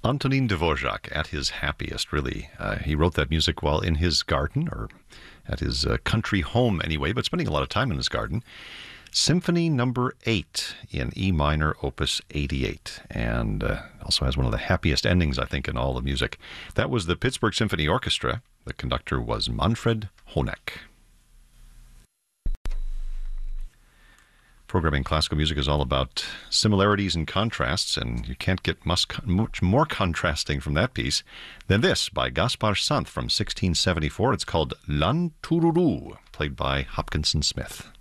Antonin Dvorak at his happiest, really. He wrote that music while in his garden, or at his country home anyway, but spending a lot of time in his garden. Symphony Number 8 in E minor, Opus 88, and also has one of the happiest endings, I think, in all the music. That was the Pittsburgh Symphony Orchestra. The conductor was Manfred Honeck. Programming classical music is all about similarities and contrasts, and you can't get much more contrasting from that piece than this by Gaspar Sant from 1674. It's called Lan Tururu, played by Hopkinson Smith.